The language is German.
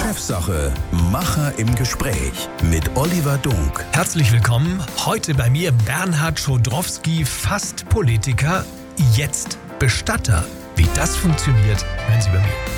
Chefsache, Macher im Gespräch mit Oliver Dunk. Herzlich willkommen. Heute bei mir Bernhard Schodrowski, fast Politiker, jetzt Bestatter. Wie das funktioniert, hören Sie bei mir.